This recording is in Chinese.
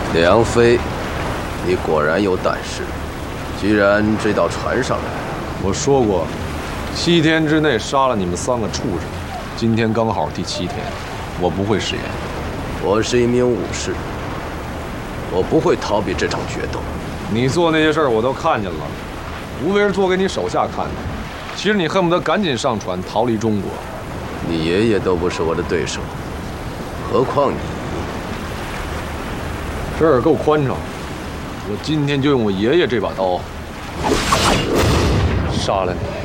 梁飞，你果然有胆识。既然这道传上来， 我说过，7天之内杀了你们3个畜生。今天刚好第7天，我不会食言。 我是一名武士，我不会逃避这场决斗。 你做那些事儿我都看见了，无非是做给你手下看的。其实你恨不得赶紧上船逃离中国。 你爷爷都不是我的对手，何况你？ 这儿够宽敞，我今天就用我爷爷这把刀杀了你。